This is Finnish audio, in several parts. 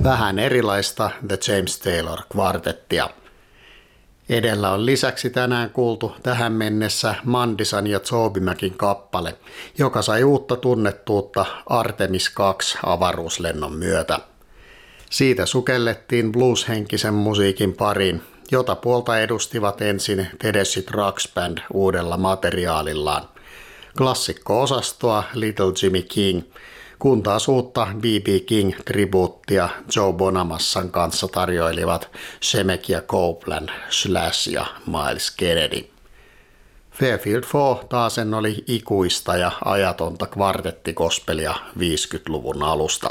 Vähän erilaista The James Taylor Quartettia. Edellä on lisäksi tänään kuultu tähän mennessä Mandisan ja Zoobimäkin kappale, joka sai uutta tunnettuutta Artemis 2 avaruuslennon myötä. Siitä sukellettiin blueshenkisen musiikin pariin, jota puolta edustivat ensin Tedeschi Trucks Band uudella materiaalillaan. Klassikko-osastoa Little Jimmy King, kun taas uutta B.B. King-tribuuttia Joe Bonamassan kanssa tarjoilivat Shemekia Copeland, Slash ja Miles Kennedy. Fairfield 4 taasen oli ikuista ja ajatonta kvartettikospelia 50-luvun alusta.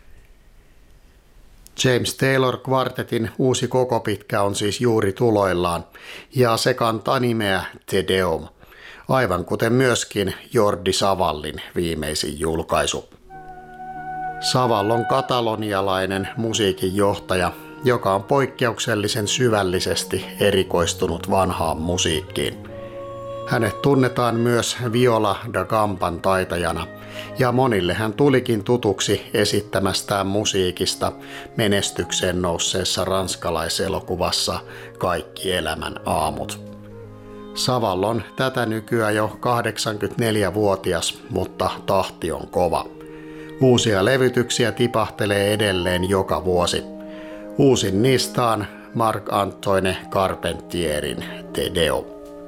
James Taylor Quartetin uusi koko pitkä on siis juuri tuloillaan, ja se kantaa nimeä Te Deum, aivan kuten myöskin Jordi Savallin viimeisin julkaisu. Savall on katalonialainen musiikinjohtaja, joka on poikkeuksellisen syvällisesti erikoistunut vanhaan musiikkiin. Hänet tunnetaan myös viola da gamban taitajana, ja monille hän tulikin tutuksi esittämästään musiikista menestykseen nousseessa ranskalaiselokuvassa Kaikki elämän aamut. Savall on tätä nykyään jo 84-vuotias, mutta tahti on kova. Uusia levytyksiä tipahtelee edelleen joka vuosi. Uusin niistä on Marc-Antoine Carpentierin Te Deum.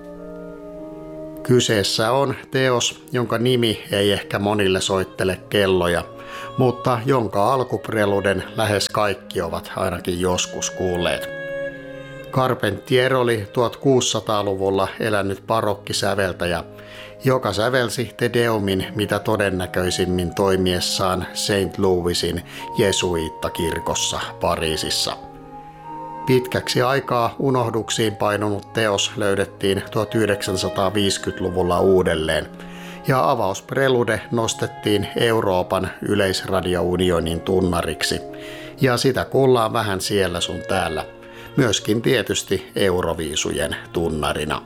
Kyseessä on teos, jonka nimi ei ehkä monille soittele kelloja, mutta jonka alkupreluden lähes kaikki ovat ainakin joskus kuulleet. Carpentier oli 1600-luvulla elänyt barokkisäveltäjä, joka sävelsi Te Deumin mitä todennäköisimmin toimiessaan St. Louisin jesuiittakirkossa Pariisissa. Pitkäksi aikaa unohduksiin painunut teos löydettiin 1950-luvulla uudelleen, ja avausprelude nostettiin Euroopan yleisradiounionin tunnariksi, ja sitä kuullaan vähän siellä sun täällä, myöskin tietysti Euroviisujen tunnarina.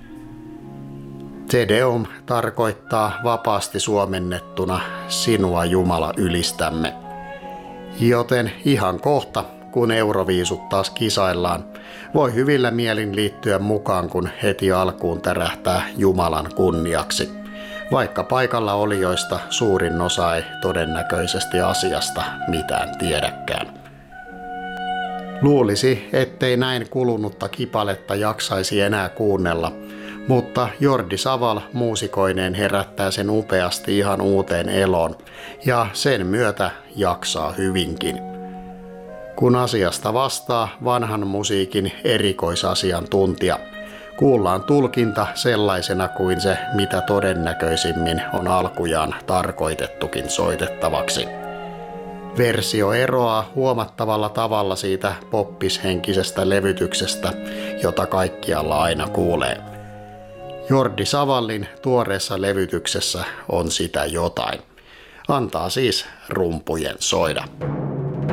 Te Deum tarkoittaa vapaasti suomennettuna sinua Jumala ylistämme, joten ihan kohta, kun Euroviisut taas kisaillaan, voi hyvillä mielin liittyä mukaan, kun heti alkuun tärähtää Jumalan kunniaksi, vaikka paikalla olijoista suurin osa ei todennäköisesti asiasta mitään tiedäkään. Luulisi, ettei näin kulunutta kipaletta jaksaisi enää kuunnella, mutta Jordi Savall muusikoineen herättää sen upeasti ihan uuteen eloon, ja sen myötä jaksaa hyvinkin. Kun asiasta vastaa vanhan musiikin erikoisasiantuntija, kuullaan tulkinta sellaisena kuin se mitä todennäköisimmin on alkujaan tarkoitettukin soitettavaksi. Versio eroaa huomattavalla tavalla siitä poppishenkisestä levytyksestä, jota kaikkialla aina kuulee. Jordi Savallin tuoreessa levytyksessä on sitä jotain. Antaa siis rumpujen soida.